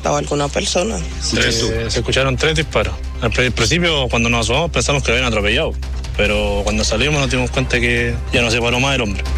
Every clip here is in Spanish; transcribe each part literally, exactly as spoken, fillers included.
matado a alguna persona. Tres, eh, se escucharon tres disparos. Al principio, cuando nos asomamos, pensamos que lo habían atropellado, pero cuando salimos nos dimos cuenta que ya no se paró más el hombre.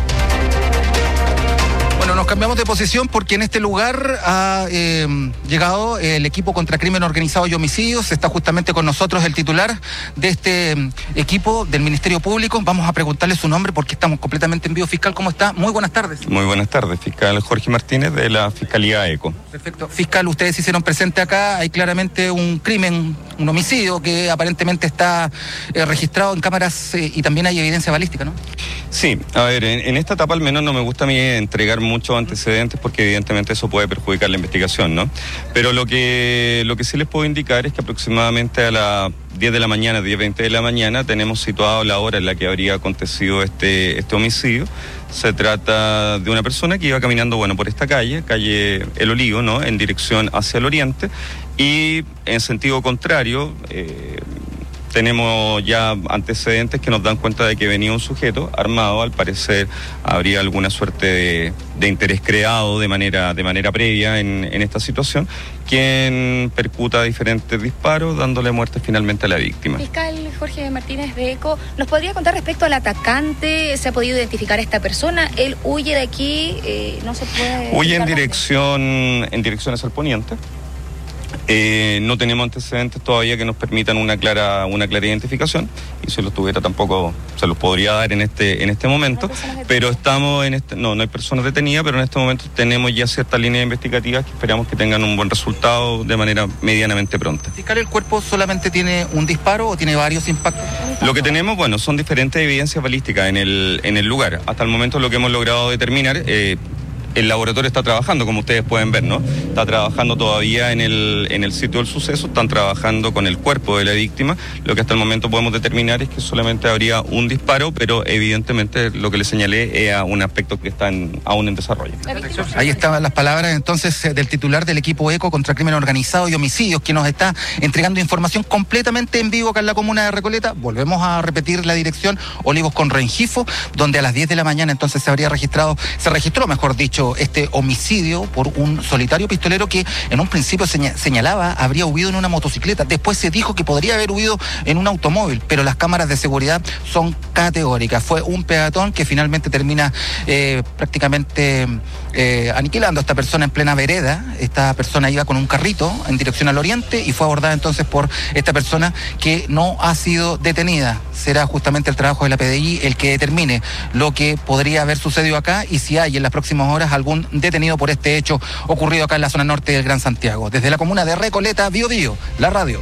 Bueno, nos cambiamos de posición porque en este lugar ha eh, llegado el equipo contra crimen organizado y homicidios. Está justamente con nosotros el titular de este eh, equipo del Ministerio Público. Vamos a preguntarle su nombre porque estamos completamente en vivo. Fiscal, ¿cómo está? Muy buenas tardes. Muy buenas tardes, fiscal Jorge Martínez de la Fiscalía ECO. Perfecto. Fiscal, ustedes se hicieron presente acá. Hay claramente un crimen, un homicidio que aparentemente está eh, registrado en cámaras eh, y también hay evidencia balística, ¿no? Sí, a ver, en, en esta etapa al menos no me gusta a mí entregar muchos antecedentes porque evidentemente eso puede perjudicar la investigación, ¿no? Pero lo que, lo que sí les puedo indicar es que aproximadamente a las diez de la mañana, diez veinte de la mañana, tenemos situado la hora en la que habría acontecido este, este homicidio. Se trata de una persona que iba caminando, bueno, por esta calle, calle El Olivo, ¿no? En dirección hacia el oriente y en sentido contrario, eh, tenemos ya antecedentes que nos dan cuenta de que venía un sujeto armado. Al parecer habría alguna suerte de, de interés creado de manera, de manera previa en, en esta situación, quien percuta diferentes disparos, dándole muerte finalmente a la víctima. Fiscal Jorge Martínez de ECO, ¿nos podría contar respecto al atacante? ¿Se ha podido identificar a esta persona? ¿Él huye de aquí? Eh, ¿No se puede...? Huye en dirección, en dirección hacia el poniente. Eh, no tenemos antecedentes todavía que nos permitan una clara una clara identificación y si los tuviera tampoco se los podría dar en este en este momento, ¿no pero estamos en este no no hay personas detenidas, pero en este momento tenemos ya ciertas líneas investigativas que esperamos que tengan un buen resultado de manera medianamente pronta. Fiscal, ¿el cuerpo solamente tiene un disparo o tiene varios impactos? Lo que tenemos, bueno, son diferentes evidencias balísticas en el en el lugar. Hasta el momento lo que hemos logrado determinar, eh, el laboratorio está trabajando, como ustedes pueden ver, ¿no? Está trabajando todavía en el, en el sitio del suceso, están trabajando con el cuerpo de la víctima. Lo que hasta el momento podemos determinar es que solamente habría un disparo, pero evidentemente lo que le señalé es un aspecto que está en, aún en desarrollo. Ahí estaban las palabras entonces del titular del equipo ECO contra crimen organizado y homicidios, que nos está entregando información completamente en vivo acá en la comuna de Recoleta. Volvemos a repetir la dirección, Olivos con Rengifo, donde a las diez de la mañana entonces se habría registrado, se registró, mejor dicho, este homicidio por un solitario pistolero que en un principio seña, señalaba habría huido en una motocicleta. Después se dijo que podría haber huido en un automóvil, pero las cámaras de seguridad son categóricas. Fue un peatón que finalmente termina eh, prácticamente eh, aniquilando a esta persona en plena vereda. Esta persona iba con un carrito en dirección al oriente y fue abordada entonces por esta persona que no ha sido detenida. Será justamente el trabajo de la P D I el que determine lo que podría haber sucedido acá y si hay en las próximas horas algún detenido por este hecho ocurrido acá en la zona norte del Gran Santiago. Desde la comuna de Recoleta, Bío Bío, la radio.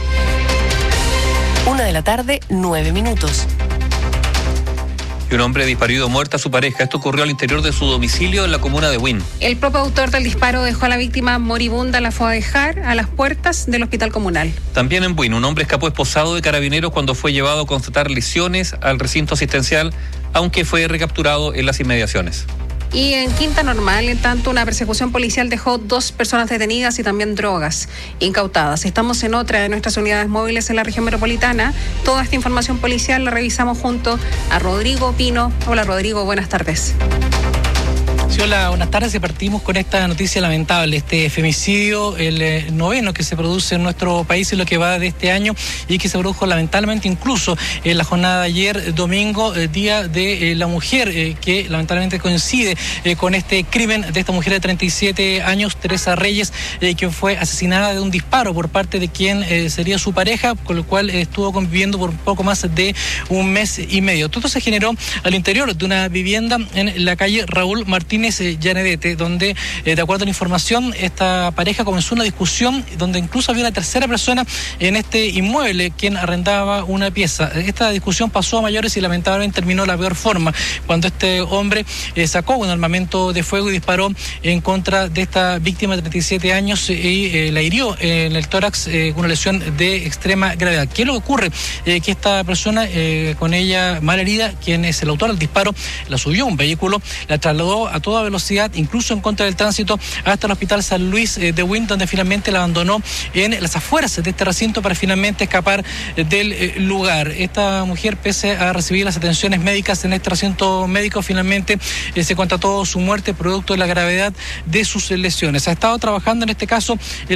Una de la tarde, nueve minutos. Y un hombre disparó muerta a su pareja. Esto ocurrió al interior de su domicilio en la comuna de Huin. El propio autor del disparo dejó a la víctima moribunda, la fue a dejar a las puertas del hospital comunal. También en Huin, un hombre escapó esposado de carabineros cuando fue llevado a constatar lesiones al recinto asistencial, aunque fue recapturado en las inmediaciones. Y en Quinta Normal, en tanto, una persecución policial dejó dos personas detenidas y también drogas incautadas. Estamos en otra de nuestras unidades móviles en la región metropolitana. Toda esta información policial la revisamos junto a Rodrigo Pino. Hola Rodrigo, buenas tardes. Sí, hola, buenas tardes. Y partimos con esta noticia lamentable, este femicidio, el eh, noveno que se produce en nuestro país en lo que va de este año y que se produjo lamentablemente incluso en la jornada de ayer, domingo, eh, Día de eh, la Mujer, eh, que lamentablemente coincide eh, con este crimen de esta mujer de treinta y siete años, Teresa Reyes, eh, que fue asesinada de un disparo por parte de quien eh, sería su pareja, con lo cual eh, estuvo conviviendo por un poco más de un mes y medio. Todo se generó al interior de una vivienda en la calle Raúl Martínez Llanedete, donde eh, de acuerdo a la información esta pareja comenzó una discusión donde incluso había una tercera persona en este inmueble quien arrendaba una pieza. Esta discusión pasó a mayores y lamentablemente terminó de la peor forma cuando este hombre eh, sacó un armamento de fuego y disparó en contra de esta víctima de treinta y siete años y eh, la hirió en el tórax eh, con una lesión de extrema gravedad. ¿Qué es lo que ocurre? Eh, que esta persona eh, con ella mal herida, quien es el autor del disparo, la subió a un vehículo, la trasladó a toda velocidad, incluso en contra del tránsito, hasta el hospital San Luis eh, de Huin, donde finalmente la abandonó en las afueras de este recinto para finalmente escapar eh, del eh, lugar. Esta mujer, pese a recibir las atenciones médicas en este recinto médico, finalmente eh, se constató su muerte producto de la gravedad de sus lesiones. Ha estado trabajando en este caso el